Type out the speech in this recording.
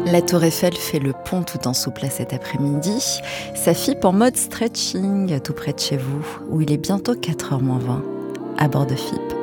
La Tour Eiffel fait le pont tout en souplesse cet après-midi. Ça FIP en mode stretching tout près de chez vous, où il est bientôt 4h moins 20. À bord de FIP,